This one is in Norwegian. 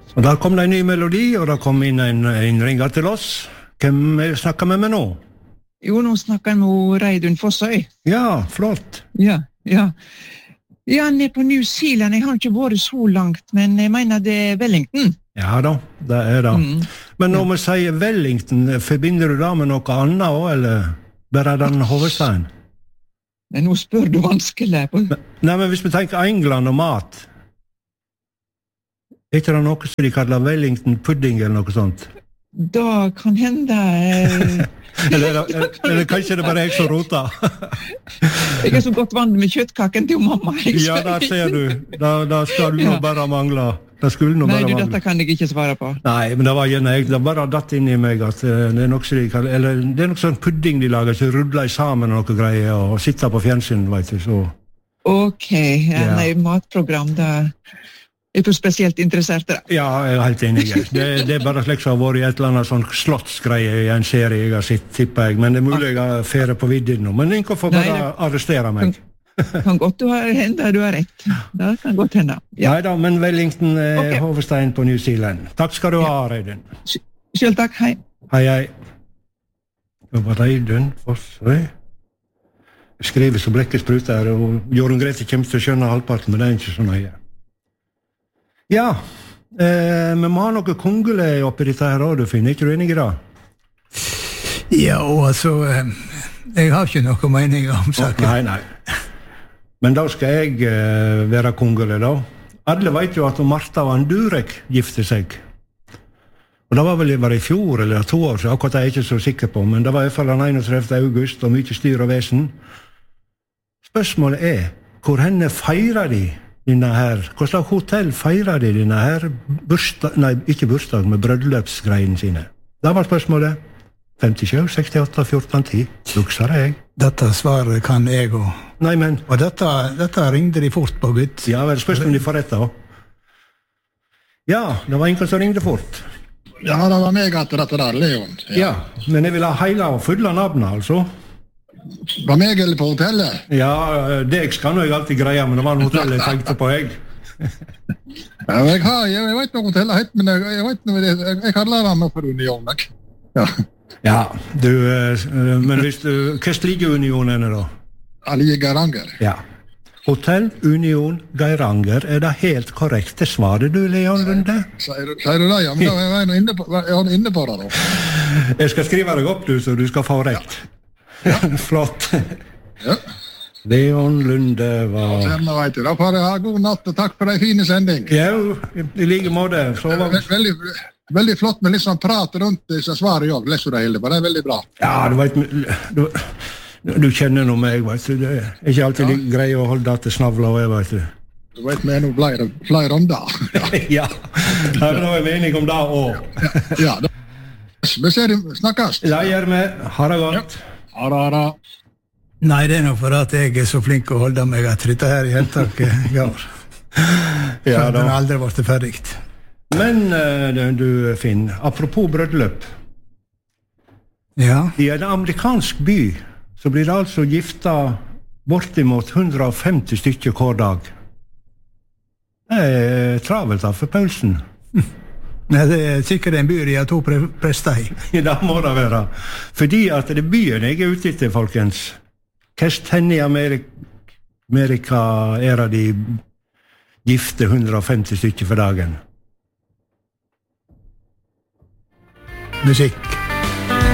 Og der kom det en ny melodi, og der kom inn en ringer til oss. Hvem snakker vi med nå? Jo, nå snakker jeg med Reidun Fossøy. Ja, flott. Ja. Ja, han på New Zealand. Jeg har ikke vært så langt, men jeg mener det Wellington. Ja da, det det. Men når vi sier Wellington, forbinder du det med noe annet også, eller bare den hovedstaden? Men nå spør du vanskelig. Nei, men hvis vi tenker England og mat, ikke det noe som de kaller Wellington pudding eller noe sånt? Da kan hende... eller kanskje det bare jeg som roter? Jeg så godt vant med kjøttkaken til mamma. Ja, der ser du. Da skal du nå bare mangle. Nei, dette kan jeg ikke svare på. Nei, men det var gjerne jeg. Det bare datt inn i meg at det noe som de kaller, eller det noe sånn pudding de lager, så rudler sammen og noe greier, og sitter på fjernsyn, vet du, så... Ok, nei, matprogram, da... Jeg for spesielt interessert i det. Ja, jeg helt enig. Det bare slik som har vært i et eller annet sånn slottsgreie i en serie jeg har sett, tipper jeg. Men det mulig jeg har ferie på vidden nå. Men ingen får bare arrestere meg. Kan godt du har rett. Det kan godt hende. Ja. Neida, men Wellington hovedstein på New Zealand. Takk skal du ha, Reidun. Selv takk, hei. Hei. Det var Reidun Fossøy. Jeg skriver så blekket spruter, og Jorunn Grete kommer til å skjønne halvparten, men det ikke så nøye. Ja, vi må ha noe kongelig oppi dette her radiofinn, ikke du enig i det? Ja, altså, jeg har ikke noe mening om saken. Nei. Men da skal jeg være kongelig da. Alle vet jo at Martha og Durek gifte seg. Og det var vel bare i fjor eller 2 år, så akkurat er jeg ikke så sikker på, men det var i hvert fall den 31. august, og mye styr og vesen. Spørsmålet hvor henne feirer de denne her, hva slags hotell feirer de denne her ikke bursdag, men brødløpsgreien sine? Det var spørsmålet. 57, 68, 14, 10. Lukser jeg. Dette svaret kan jeg også. Nei, men... Og dette ringde de fort på, gutt. Ja, vel, spørsmålet de får rett da. Ja, det var ingen som ringde fort. Ja, det var meg at dette der, Leon. Ja, men jeg vil ha hele og fulle navnet, altså. Var meg eller på hotellet? Ja, det skal nå jeg alltid greie, men det var en hotell jeg tenkte på, jeg. Ja, jeg vet noe hotellet het, men jeg kaller det meg for Union, ikke? Ja, men hvis du, hva stiger Union da? Ali Geiranger. Ja. Hotell Union Geiranger, det helt korrekte svaret du, Leon Lunde? Sier du det, ja, men da er jeg inne på det da. Jeg skal skrive deg opp, du, så du skal få rett. Ja. Flott. Ja. Leon Lunde var... Ja, vet du, da får jeg ha god natt, og takk for en fin sending. Ja, i like måte. Veldig flott med litt sånn prat rundt disse svaret, jeg leser det hele, det er veldig bra. Ja, du vet, du kjenner noe meg, vet du, det er ikke alltid grei å holde til snavla, vet du. Du vet, vi er noe flere om det. Ja, da er vi enige om det også. Ja, vi ser det, snakkes. Ja, gjør vi. Ha det godt. Ha. Nei, det er nok for at jeg er så flink å holde meg at dette her i heltaket går. Ja, da. Den har aldri vært ferdig. Men du, Finn, apropos brødløp. Ja. I en amerikansk by så blir det altså gifta bortimot 150 stykker hver dag. Det er travelt da, for Paulsen. Nei, det er sikkert en by de har 2 prester i. Ja, det må det være. Fordi at det er byen jeg er ute etter, folkens. Hvor i Amerika er de gifte 150 stykker for dagen? Musikk.